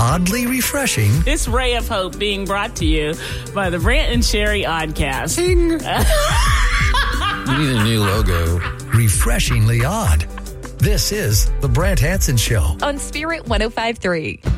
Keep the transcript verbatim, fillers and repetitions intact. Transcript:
oddly refreshing. This ray of hope being brought to you by the Brant and Sherry Oddcast. Ding. You need a new logo. Refreshingly odd. This is The Brant Hansen Show on Spirit one oh five point three.